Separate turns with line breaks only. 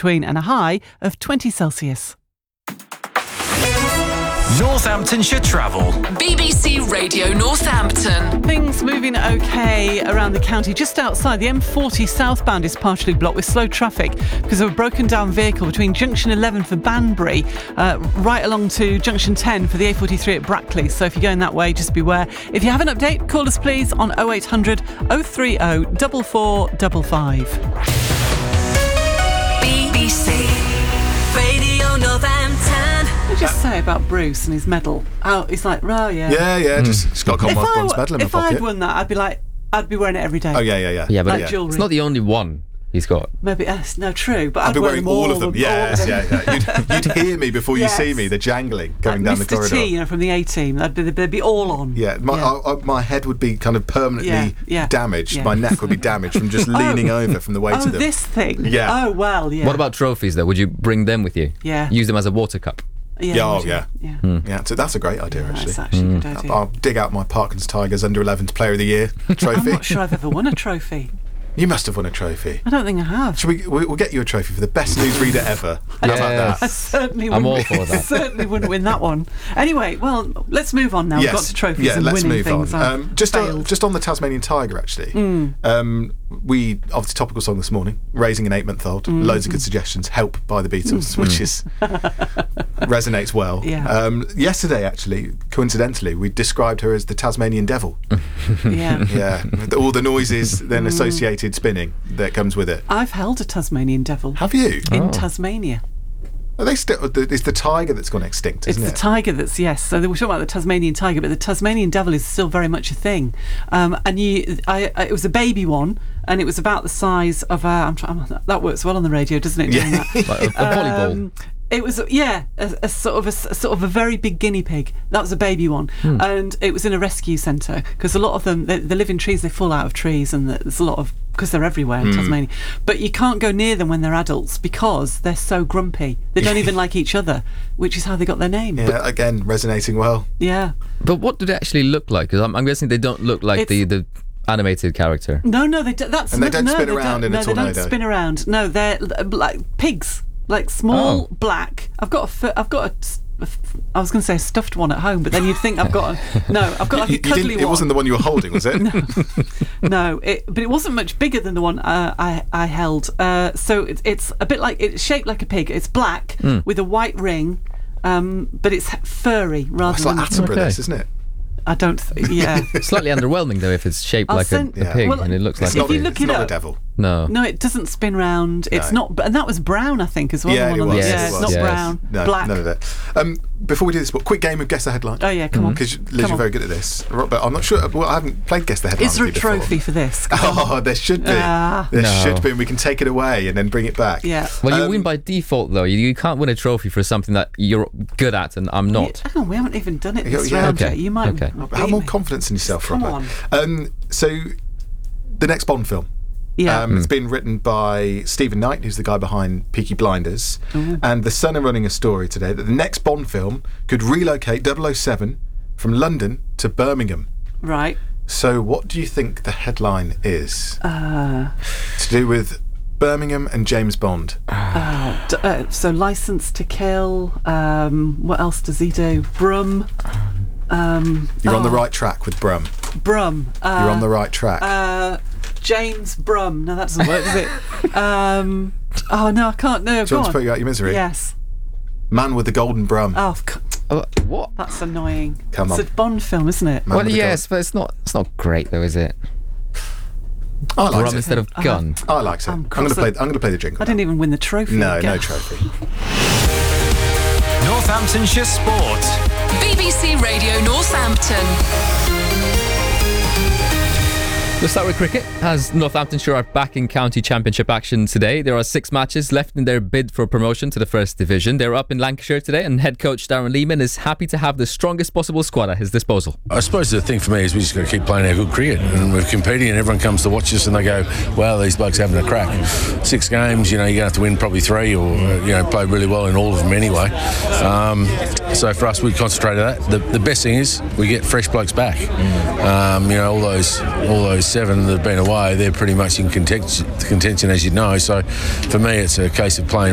between and a high of 20 Celsius.
Northamptonshire Travel.
BBC Radio Northampton.
Things moving okay around the county. Just outside, the M40 southbound is partially blocked with slow traffic because of a broken down vehicle between junction 11 for Banbury, right along to junction 10 for the A43 at Brackley. So if you're going that way, just beware. If you have an update, call us please on 0800 030 4455.
BBC Radio Northampton.
What did you say about Bruce and his medal? Oh, he's like, oh yeah.
Yeah, just got a Commonwealth bronze medal in my
If
pocket.
I'd won that, I'd be wearing it every day.
Oh, yeah.
Yeah, but
Like jewellery.
it's not the only one he's got.
Maybe, no, true, but
I'd be
wear
wearing
them
all of them. Yes,
all of them.
yeah. You'd hear me before you
Yes.
see me, the jangling going
Like
down the
Mr.
corridor.
T, from the A-Team, they'd be all on.
Yeah, my head would be kind of permanently damaged.
Yeah.
My neck would be damaged from just leaning over from the weight of them.
this thing?
Yeah.
Oh, well, yeah.
What about trophies, though? Would you bring them with you?
Yeah.
Use them as a water cup?
Yeah.
Yeah.
Yeah, so that's a great idea, actually.
That's actually a good idea.
I'll dig out my Parkins Tigers Under-11s Player of the Year trophy.
I'm not sure I've ever won a trophy.
You must have won a trophy.
I don't think I have.
We'll get you a trophy for the best newsreader ever. How about that?
I certainly
I'm
wouldn't.
all for that.
Certainly wouldn't win that one. Anyway, well, let's move on now. We've got to trophies and
let's
winning
move
things.
on. Just on the Tasmanian Tiger, actually. We obviously topical song this morning, raising an 8-month-old. Loads of good suggestions. Help by the Beatles, which is resonates well.
Yeah.
Yesterday, actually, coincidentally, we described her as the Tasmanian Devil.
Yeah.
Yeah, with all the noises then associated spinning that comes with it.
I've held a Tasmanian devil.
Have you?
In Tasmania.
Are they still? It's the tiger that's gone extinct, isn't
It's
it?
the tiger that's, yes. So we're talking about the Tasmanian tiger, but the Tasmanian devil is still very much a thing. And it was a baby one, and it was about the size of that works well on the radio, doesn't it? Doing that?
Like a volleyball?
It was a sort of a very big guinea pig. That was a baby one, and it was in a rescue centre because a lot of them they live in trees. They fall out of trees, and there's a lot of because they're everywhere in Tasmania. But you can't go near them when they're adults because they're so grumpy. They don't even like each other, which is how they got their name.
Yeah, again, resonating well.
Yeah.
But what do they actually look like? Because I'm guessing they don't look like the animated character.
No, they
And they don't spin around in a tornado.
They don't spin around. No, they're like pigs. Like small black. I've got a I was going to say a stuffed one at home, but then you'd think I've got like a cuddly one.
It wasn't the one you were holding, was it?
No, but it wasn't much bigger than the one I held. So it's a bit like, it's shaped like a pig. It's black with a white ring, but it's furry rather
It's
than.
like Attenborough, this, isn't it?
I don't.
Slightly underwhelming though if it's shaped like a pig and it looks like
if you look
it's
it
not
up,
a devil.
No,
it doesn't spin round. It's not, and that was brown, I think, as well.
Yeah,
the one
it
on
was.
the,
Yes,
it's
it
not
was.
brown.
No,
black.
none of that. Before we do this, quick game of Guess the Headline.
Oh yeah, come on.
Because Liz, you're very good at this. But I'm not sure. Well, I haven't played Guess the Headline.
Is there a
with you before.
trophy for this?
Oh, there should be. There should be, and we can take it away and then bring it back.
Yeah.
Well, you win by default though. You can't win a trophy for something that you're good at and I'm not.
Hang on, we haven't even done it this round yet. You might.
Have more confidence in yourself,
Come
Robert.
on.
So, the next Bond film.
Yeah.
It's been written by Stephen Knight, who's the guy behind Peaky Blinders. And The Sun are running a story today that the next Bond film could relocate 007 from London to Birmingham.
Right.
So what do you think the headline is? To do with Birmingham and James Bond.
So License to Kill. What else does he do? Brum.
You're on the right track with Brum.
Brum.
You're on the right track.
James Brum. No, that doesn't work, does it? Oh no, I can't. No,
Do you
go
want
on.
to put you out your misery?
Yes.
Man with the Golden Brum.
Oh,
What?
that's annoying.
Come on.
It's a Bond film, isn't it?
Man
Well,
with the
yes, but it's not great though, is it?
I liked
Rum
it.
instead of gun.
I liked it. I'm going to play the jingle.
I didn't even win the trophy.
No
again.
trophy.
Northamptonshire Sport.
BBC Radio Northampton.
Let's start with cricket, as Northamptonshire are back in county championship action today. There are 6 matches left in their bid for promotion to the First Division. They're up in Lancashire today, and head coach Darren Lehman is happy to have the strongest possible squad at his disposal.
I suppose the thing for me is we just got to keep playing our good cricket, and we're competing, and everyone comes to watch us and they go, wow, these blokes are having a crack. 6 games, you're going to have to win probably 3 or play really well in all of them anyway. So for us, we concentrate on that. The best thing is we get fresh blokes back. All those 7 that have been away, they're pretty much in contention, as you know. So for me, it's a case of playing